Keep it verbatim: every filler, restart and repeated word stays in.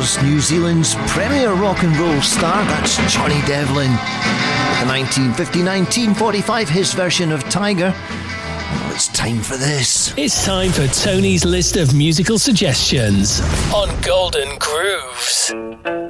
was New Zealand's premier rock and roll star. That's Johnny Devlin. With the nineteen fifty to nineteen forty-five his version of Tiger. Well, it's time for this. It's time for Tony's list of musical suggestions on Golden Grooves.